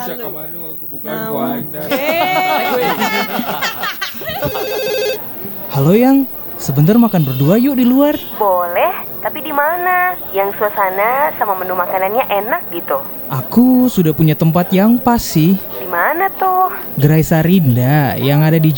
Halo Yang, sebentar makan berdua yuk di luar. Boleh, tapi di mana? Yang suasana sama menu makanannya enak gitu. Aku sudah punya tempat yang pas sih. Di mana tuh? Gerai Sarinda yang ada di